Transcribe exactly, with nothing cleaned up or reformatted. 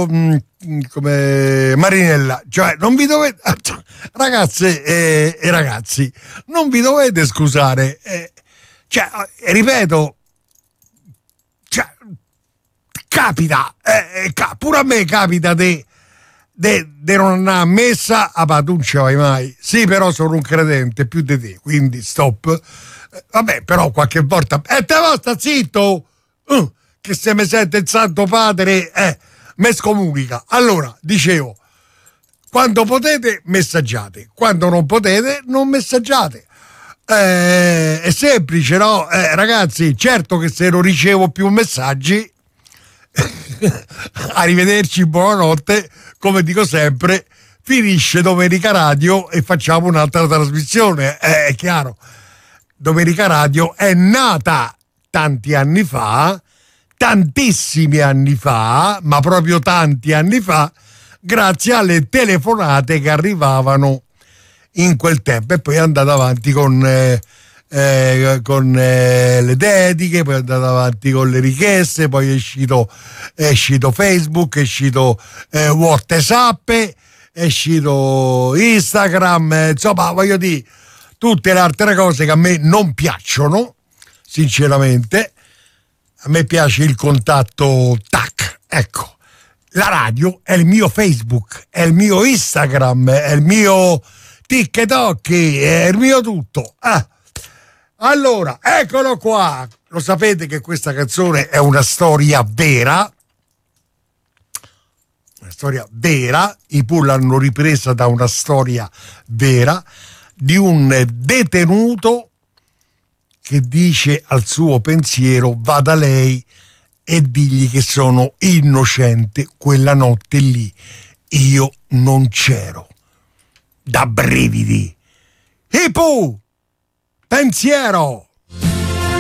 detto mh, come Marinella, cioè non vi dovete, ragazze e, e ragazzi, non vi dovete scusare, eh, cioè, eh, ripeto, cioè, capita, eh, eh, pure a me capita di de, de non andare a messa, ah, ma tu non ci vai mai, sì, però sono un credente più di te, quindi stop, eh, vabbè, però qualche volta, e eh, te va, sta zitto, uh, che se mi sente il Santo Padre, eh, me scomunica. Allora, dicevo, quando potete messaggiate, quando non potete non messaggiate. Eh, è semplice, no? Eh, ragazzi, certo che se non ricevo più messaggi, arrivederci, buonanotte, come dico sempre, finisce Domenica Radio e facciamo un'altra trasmissione, eh, è chiaro. Domenica Radio è nata tanti anni fa, tantissimi anni fa, ma proprio tanti anni fa, grazie alle telefonate che arrivavano in quel tempo, e poi è andata avanti con, eh, eh, con eh, le dediche, poi è andata avanti con le richieste, poi è uscito, è uscito Facebook, è uscito eh, WhatsApp, è uscito Instagram, eh, insomma voglio dire tutte le altre cose che a me non piacciono, sinceramente. A me piace il contatto tac, ecco. La radio è il mio Facebook, è il mio Instagram, è il mio TikTok, è il mio tutto. Ah. Allora, eccolo qua. Lo sapete che questa canzone è una storia vera. Una storia vera. I Pooh l'hanno ripresa da una storia vera di un detenuto che dice al suo pensiero: va da lei e digli che sono innocente, quella notte lì io non c'ero. Da brividi. I Pooh, pensiero.